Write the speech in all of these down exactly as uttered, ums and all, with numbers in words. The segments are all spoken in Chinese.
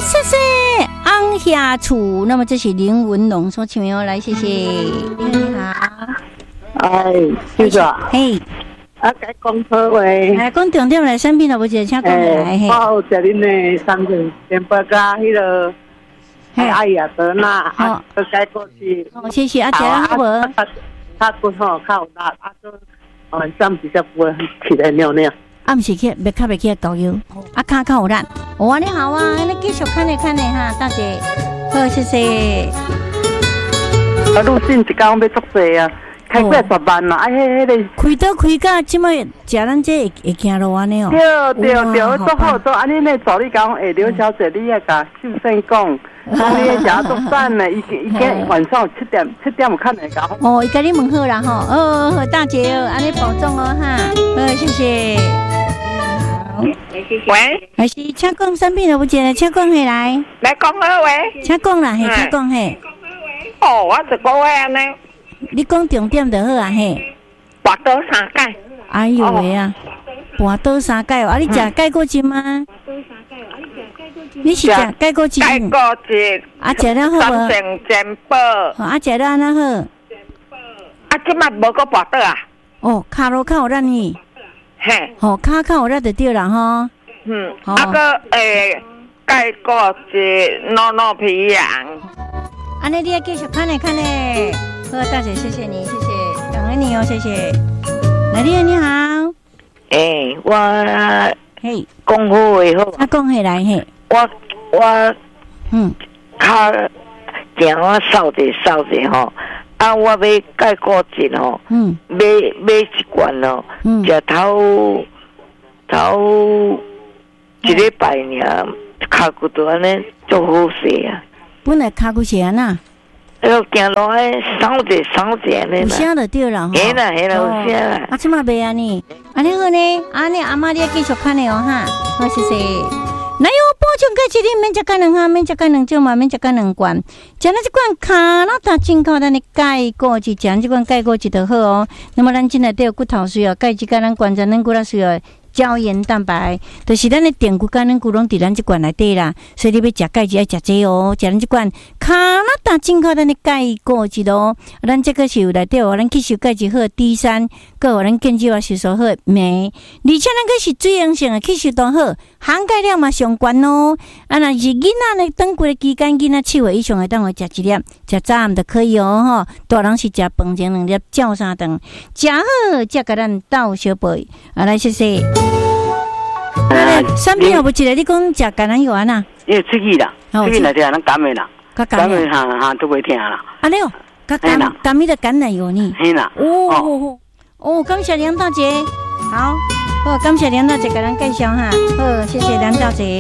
谢谢昂下厝。那么这是林文龙所请哟，来谢谢。你好， 哎，记者， 嘿， 啊，该讲好话。 来讲重点来，产品了不记得，请讲来。嘿， 我有食恁的三份煎包加迄个，哎哎呀，得那，好，该过去。 好，谢谢啊，食了好无？ 他骨吼较有力，啊，都晚上比较不会起来尿尿。 啊，不是去，别卡别去高油，啊，卡较有力。哇，你好啊，你继续看咧看咧哈，大姐，好，谢谢。 啊，陆信一工要作济啊，开几十万啦，啊，迄迄个开刀开到即摆，食咱这会会行路安尼哦。 对对对，做好做，安尼呢，助理讲，诶，刘小姐，你也甲秀生讲。讲你食足散呢，伊伊今晚上七点七点有看来搞。 哦，伊甲你问好啦吼，哦，好大姐哦，安尼保重哦哈，好，谢谢。好， 喂， 还是请讲产品了不记得，请讲下来。 来讲好喂， 请讲啦，嘿，请讲嘿。 哦，我一个月安尼。 你讲重点就好啊嘿。 跋倒三届。 哎呦喂啊，跋倒三届哦，啊你食钙骨精吗？你是食钙骨精？ 钙骨精。 啊，食了好无？ 三成煎包。 啊，食了安那好？ 啊，即摆无个跋倒啊？ 哦，骹路较有力呢。 嘿。 吼，骹较有力就对啦吼。 嗯。啊个诶，钙骨精糯糯皮羊。 安尼你要继续看咧看咧。好，大姐，谢谢你，谢谢，感恩你哦，谢谢。来，你好，你好。 诶，我嘿， 讲好话好。 啊，讲起来嘿。 我我嗯， 较行我扫者扫者吼，啊，我买钙骨精吼， 嗯， 买买一罐咯， 嗯， 食头头一礼拜尔，骹骨都安尼足好势啊。 本来骹骨是安那。 哎呦，行路诶，扫者扫者安尼啦。 有声就对啦吼。 嘿啦嘿啦，有声啦。 啊，即马袂安尼，安尼好呢，安尼阿妈你要继续看咧哦哈，好谢谢。来哟，补充钙质你免食干两哈，免食干两种嘛，免食干两罐。食咱这罐卡拉达进口咱的钙骨质，食这罐钙骨质就好哦。那么咱今内底有骨头需要，钙质甲咱关节咱骨头需要。胶原蛋白，就是咱的电骨跟咱骨拢伫咱这罐内底啦，所以你要食钙质要食这哦，食咱这罐加拿大进口咱的钙骨质哦，咱这个是有内底哦，咱吸收钙质好 D 三，佮有咱建基化吸收好镁，而且咱个是水溶性的吸收都好，含钙量嘛上悬哦。啊，若是囡仔呢，等几个期间，囡仔七岁以上的，当我食一粒，食早暗就可以哦吼。大人是食饭前两粒，照三顿，食好才甲咱倒小杯。啊，来谢谢。啊，产品有无一个？你讲食橄榄油啊呐？ 因为出去啦，出去内底咱感冒啦，感冒哈哈都袂听啦。 啊了，甲感感冒的橄榄油呢？ 嘿啦。 哦哦，感谢梁大姐，好，好，感谢梁大姐给咱介绍哈，好，谢谢梁大姐。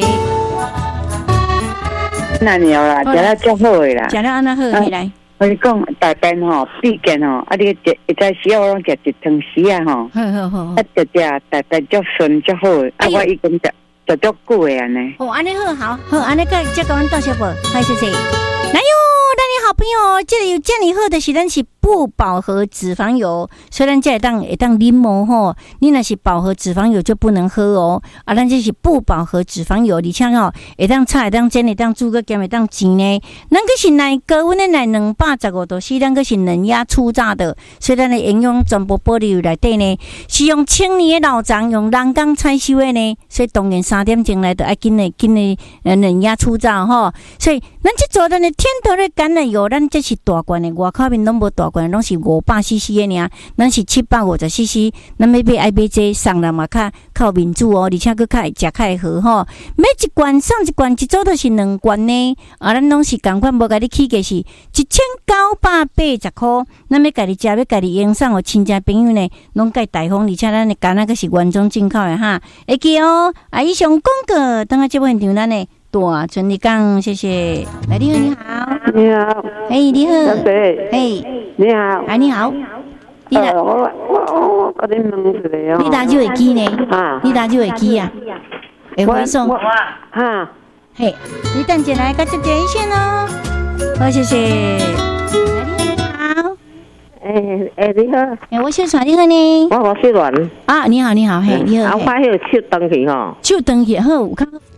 那了啦，食了足好诶啦， 食了安那好起来。 我跟你讲，大便吼、闭健吼，啊，你食会在时候拢食一汤匙啊吼， 好好好， 啊，食食大便足顺足好，啊，我已经食食足久诶安尼。 哦，安尼好，好，好，安尼个再甲阮倒小宝，嗨，谢谢。来哟，咱的好朋友，这里有健理好的是咱是不饱和脂肪油，虽然这会当会当啉无吼，你若是饱和脂肪油就不能喝哦。啊，咱这是不饱和脂肪油，而且吼会当炒会当煎会当煮个咸会当煎呢。咱个是奶高温的奶两百十五度 C， 咱个是冷压初榨的，所以咱的营养全部保留内底呢，是用千年的老长用人工采收的呢，所以当然三点钟来就爱紧的紧的呃冷压初榨吼，所以咱这做咱的天头的橄榄油，咱这是大罐的，外口面拢无大罐，拢是五百 C C 的尔，咱是七百五十 C C， 咱要买爱买这送人嘛较靠民主哦，而且佫较会食较会好吼。买一罐送一罐，一组都是两罐呢，啊，咱拢是共款，无甲你起价是一千九百八十块，咱要家己食，要家己用送，有亲戚朋友呢，拢介大方，而且咱的橄榄佫是原装进口的哈。会记哦，啊，以上广告，等下节目现场咱呢。大春你讲，谢谢。来，你好，你好， 你好， 嘿，你好， 小姐， 嘿， 你好， 哎，你好，你呃，我我我我跟你问一个哦， 你打就会记呢？ 啊， 你打就会记啊？会回送？ 哈， 嘿，你等下来，赶紧点一线哦。好，谢谢。来，你好， 哎哎，你好， 哎，我小传你好呢。 我我是阮啊，你好，你好，嘿，你好。 啊，我迄个手登去吼， 手登去好，有看。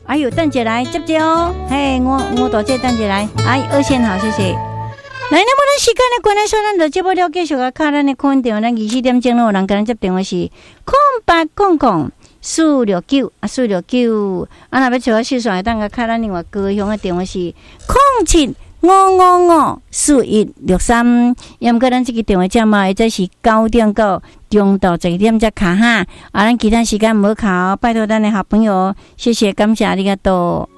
哎呦，等姐来接接哦，嘿，我我大姐等姐来，哎，二线好，谢谢。来，那么咱时间的关系，说咱就节目了，继续啊，卡咱的空电话，咱二十四点钟咯，有人跟咱接电话是空八空空四六九啊，四六九，啊，若要找我细算，当个卡咱另外高雄的电话是空七五五五四一六三，要么个咱这个电话号码，或者是九点到中到十一点才卡哈，啊，咱其他时间无卡，拜托咱的好朋友，谢谢，感谢ありがとう。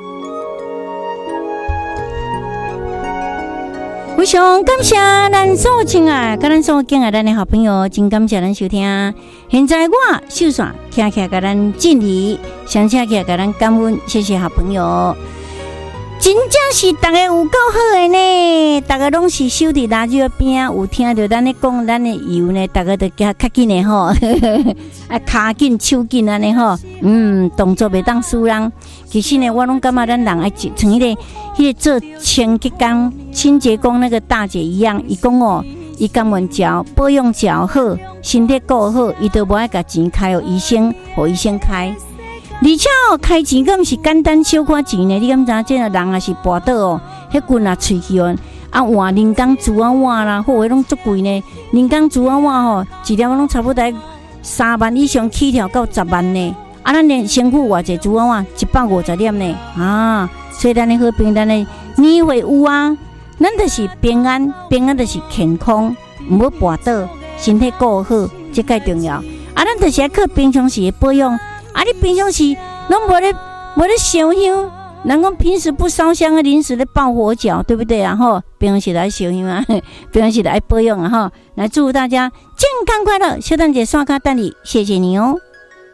非常感谢咱所亲爱，甲咱所敬爱咱的好朋友，真感谢咱收听。现在我秀线徛起来，甲咱敬礼，相请起来，甲咱感恩，谢谢好朋友。真正是大家有够好的呢，大家拢是守伫垃圾边，有听到咱咧讲咱的油呢，大家都加较紧的吼，啊，骹紧手紧安尼吼，嗯，动作袂当输人。其实呢，我拢感觉咱人爱像迄个、迄个做清洁工、清洁工那个大姐一样，伊讲哦，伊甘愿嚼保养嚼好，身体顾好，伊都无爱甲钱开互医生，互医生开。而且哦，开钱更毋是简单小可钱呢，你敢知影？这个人也是跋倒哦，迄棍啊喙去哦，啊换人工珠啊换啦，或者拢足贵呢。人工珠啊换吼，一粒拢差不多三万以上起跳到十万呢。啊，咱连身躯偌济珠啊换一百五十粒呢啊！所以咱的好平，咱的年会有啊，咱就是平安，平安就是健康，毋要跋倒，身体顾好，这介重要。啊，咱就是要靠平常时的保养。啊！你平常时拢无咧无咧烧香，人讲平时不烧香啊，临时咧爆火脚，对不对啊？吼，平常时来烧香啊，平常时来保养啊，吼，来祝福大家健康快乐。小蛋姐刷卡蛋里，谢谢你哦。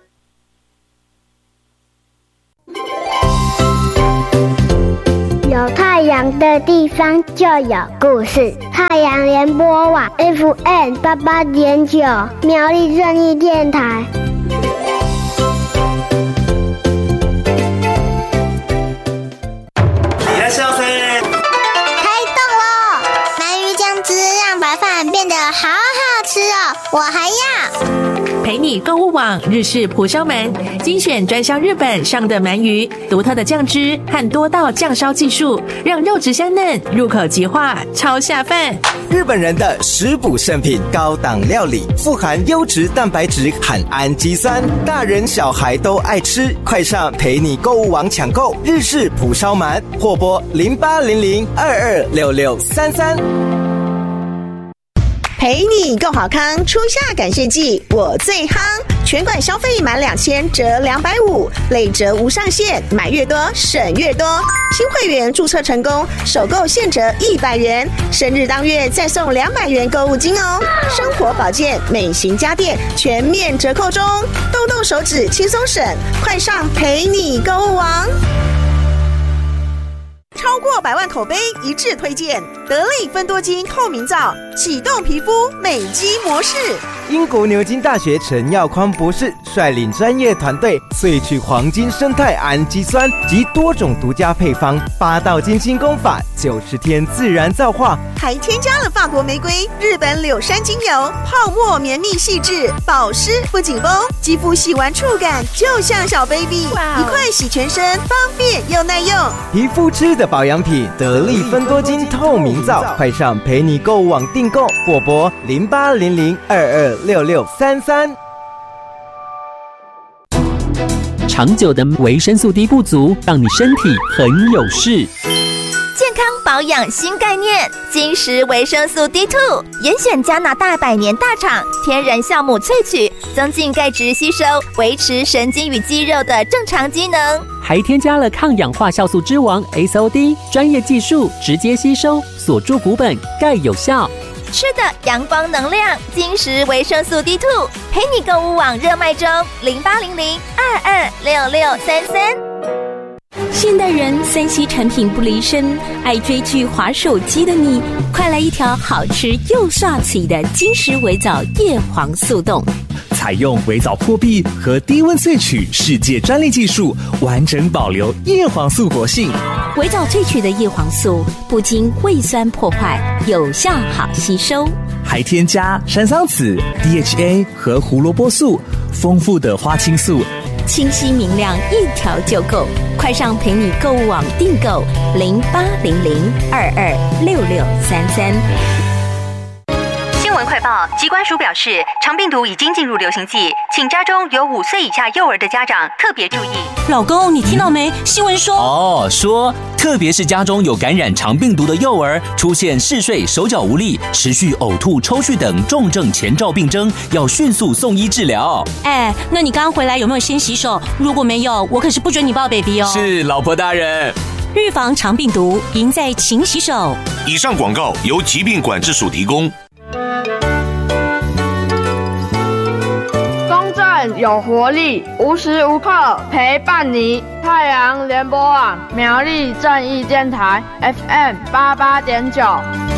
有太阳的地方就有故事。太阳联播网 F M 八八点九，苗栗正义电台。 变得好好吃哦，我还要陪你购物网日式蒲烧鳗，精选专销日本上等鳗鱼，独特的酱汁和多道酱烧技术，让肉质香嫩，入口即化，超下饭。 日本人的食补圣品，高档料理，富含优质蛋白质和氨基酸，大人小孩都爱吃。快上陪你购物网抢购日式蒲烧鳗，或拨零八零零二二六六三三。 陪你购好康，初夏感谢季我最夯，全馆消费满两千折两百五，累折无上限，买越多省越多。新会员注册成功，首购现折一百元，生日当月再送两百元购物金哦。生活保健、美型家电全面折扣中，动动手指轻松省，快上陪你购物网。超过百万口碑一致推荐，得力芬多精透明皂，启动皮肤美肌模式。 英国牛津大学陈耀匡博士率领专业团队萃取黄金生态氨基酸及多种独家配方，八道精心工法，九十天自然皂化， 还添加了法国玫瑰、日本柳杉精油，泡沫绵密细致，保湿不紧绷，肌肤洗完触感就像小 baby， 一块洗全身，方便又耐用。 皮肤吃的保养品，得力芬多精透明皂，快上陪你购物网订购，或拨零八零零二二六六三三。 长久的维生素 D 不足，让你身体很有事。 健康保养新概念，金石维生素 D 二 严选加拿大百年大厂天然酵母萃取，增进钙质吸收，维持神经与肌肉的正常机能， 还添加了抗氧化酵素之王 S O D， 专业技术直接吸收，锁住骨本，钙有效。 吃的阳光能量，金石维生素 D 二 陪你购物网热卖中，零八零零二二六六三三。 现代人三 C 产品不离身，爱追剧滑手机的你，快来一条好吃又刷嘴的金石维藻叶黄素冻。 采用维藻破壁和低温萃取世界专利技术，完整保留叶黄素活性。 维藻萃取的叶黄素不经胃酸破坏，有效好吸收， 还添加山桑子、D H A 和胡萝卜素，丰富的花青素清晰明亮，一条就够。快上陪你购物网订购零八零零二二六六三三。 新闻快报：疾管署表示，肠病毒已经进入流行季，请家中有五岁以下幼儿的家长特别注意。 老公，你听到没？新闻说哦，说特别是家中有感染肠病毒的幼儿，出现嗜睡、手脚无力、持续呕吐、抽搐等重症前兆病征，要迅速送医治疗。 哎，那你刚回来有没有先洗手？如果没有，我可是不准你抱 baby 哦。 是，老婆大人。 预防肠病毒，赢在勤洗手。 以上广告由疾病管制署提供。 公正有活力，无时无刻陪伴你。太阳联播网苗栗正义电台 F M 八八点九。